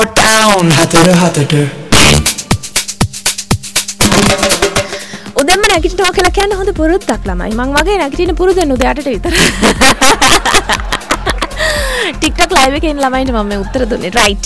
down හතට උදේම නැගිටිනවා කියලා කියන්නේ හොඳ පුරුද්දක් ළමයි. මං වගේ නැගිටින පුරුදෙන් උදේ 8ට විතර. TikTok live එකේ ඉන්න ළමයින්ට මම මේ උත්තර දුන්නේ. right.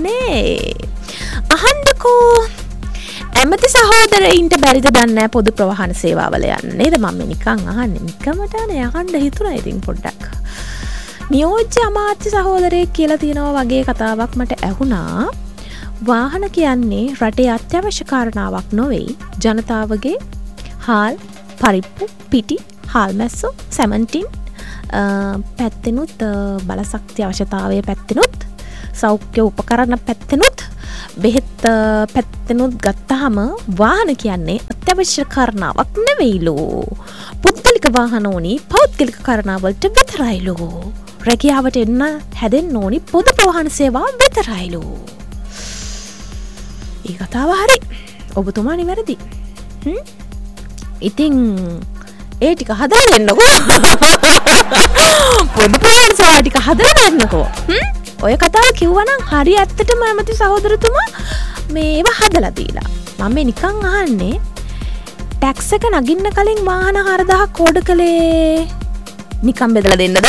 අහන්නකෝ. ඇමති සහෝදරයින්ට බැරිද දන්නේ පොදු ප්‍රවාහන සේවාවල යන්න නේද? මම නිකන් අහන්නේ. නිකමට යන්න හිතුණා ඉතින් පොඩ්ඩක්. නියෝජ්‍ය අමාත්‍ය සහෝදරයෙක් කියලා තියෙනවා වගේ කතාවක් මට ඇහුණා. වාහන කියන්නේ රටේ අත්‍යවශ්‍ය කාරණාවක් නොවේ. ජනතාවගේ හාල්, පරිප්පු, පිටි, හාල් මැස්සෝ, සැමන්ටින් පැත්තෙනුත් බලශක්ති අවශ්‍යතාවය පැත්තෙනුත් සෞඛ්‍ය උපකරණ පැත්තෙනුත් බෙහෙත් පැත්තෙනුත් ගත්තාම වාහන කියන්නේ අත්‍යවශ්‍ය කාරණාවක් නෙවෙයිලෝ. පුද්ගලික වාහන ඕනි පෞද්ගලික කාරණාවලට විතරයිලෝ. රැකියාවට එන්න හැදෙන්න ඕනි පොදු ප්‍රවාහන සේවාව විතරයිලෝ. ඒ කතාව හරි. ඔබතුමා නිවැරදි. ඉතින් ඒ ටික හදලා දෙන්නකෝ. පොදු ප්‍රවාහන සේවාව ටික හදලා දෙන්නකෝ. ඔය කතාව කිව්වනම් හරි ඇත්තටම ඇමති සහෝදරතුමා මේව හදලා දීලා. මම මේ නිකන් අහන්නේ ටැක්ස් එක නගින්න කලින් වාහන 4000ක් ඕඩර් කළේ නිකන් බෙදලා දෙන්නද?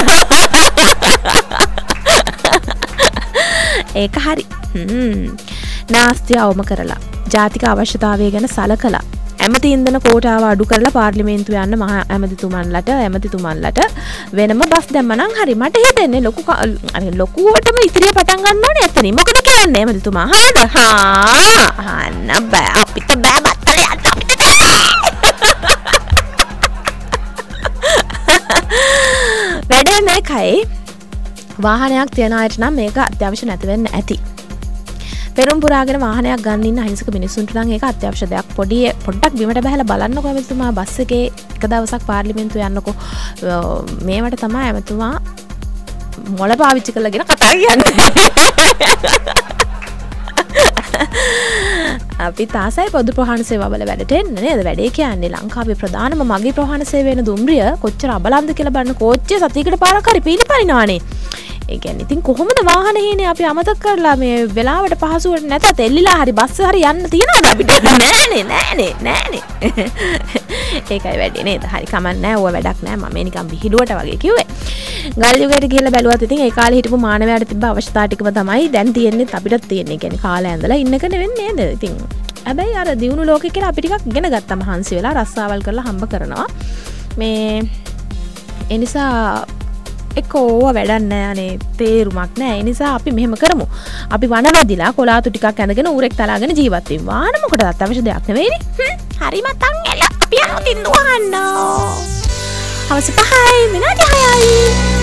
ඒක හරි. නාස්තිය අවම කරලා ජාතික අවශ්‍යතාවය ගැන සලකලා ඇමති ඉන්ධන කෝටාව අඩු කරලා පාර්ලිමේන්තුව යන්න මහ ඇමතිතුමන්ලට වෙනම බස් දැම්මනම් හරි. මට හිතෙන්නේ ලොකුවටම ඉතිරිය පටන් ගන්න ඕනේ එතනින්. මොකද කියන්නේ ඇමතිතුමා? අහන්න බෑ අපිට බෑ බත්තල යන්න අපිට වැඩේ මේකයි. වාහනයක් තියන අයට නම් මේක අත්‍යවශ්‍ය නැති වෙන්න ඇති. පෙරම් පුරාගෙන වාහනයක් ගන්න ඉන්න අහිංසක මිනිස්සුන්ට නම් ඒක අත්‍යවශ්‍ය දෙයක්. පොඩ්ඩක් බිමට බහලා බලන්නකෝ ඇමතිතුමා බස් එකේ එක දවසක් පාර්ලිමේන්තුව යන්නකෝ. මේවට තමයි ඇමතිතුමා මොළ පාවිච්චි කරලාගෙන කතා කියන්නේ. අපි තාසයි පොදු ප්‍රවාහන සේවාවල වැඩට එන්න නේද? වැඩේ කියන්නේ ලංකාවේ ප්‍රධානම මගී ප්‍රවාහන සේවය වෙන දුම්රිය කොච්චර අබලන්ද කියලා බලන්න කෝච්චිය සතියකට පාරක් හරි පීලිපරිනානේ. ඒ කියන්නේ ඉතින් කොහොමද වාහන හේනේ අපි අමතක කරලා මේ වෙලාවට පහසුවට නැතත් එල්ලිලා හරි බස් හරි යන්න තියනවද අපිට? නෑනේ. ඒකයි වැඩේ නේද? හරි කමක් නෑ. ඕව වැඩක් නෑ. මම නිකන් විහිළුවට වගේ කිව්වේ. ගල් යුගයට ගිහලා බැලුවත් ඉතින් ඒ කාලේ හිටපු මානවයාට තිබ්බ අවශ්‍යතා ටිකම තමයි දැන් තියෙන්නේ අපිටත් තියෙන්නේ. කියන්නේ කාලය ඇඳලා ඉන්නක නෙවෙන්නේ නේද? ඉතින් හැබැයි අර දියුණු ලෝකේ කියලා අපි ටිකක් ඉගෙන ගත්තා මහන්සි වෙලා රස්සාවල් කරලා හම්බ කරනවා. මේ ඒ නිසා ඒකෝව වැඩක් නෑ අනේ තේරුමක් නෑ. ඒ නිසා අපි මෙහෙම කරමු. අපි වනවැදිලා කොලාතු ටිකක් ඇඳගෙන ඌරෙක් තලාගෙන ජීවත් වෙමු. වාහන මොකටද අවශ්‍ය දෙයක් නෙවෙයිනේ. හරි මතන් එල අපි යන්න දින්දුවන්න. හවස 5යි විනාඩි 6යි.